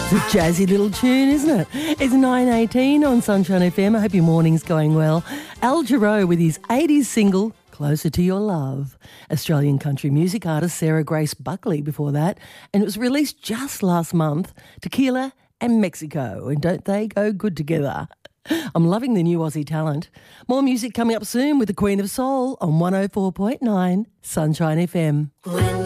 It's a jazzy little tune, isn't it? It's 9:18 on Sunshine FM. I hope your morning's going well. Al Jarreau with his 80s single, Closer to Your Love. Australian country music artist Sarah Grace Buckley before that. And it was released just last month. Tequila and Mexico. And don't they go good together? I'm loving the new Aussie talent. More music coming up soon with the Queen of Soul on 104.9 Sunshine FM.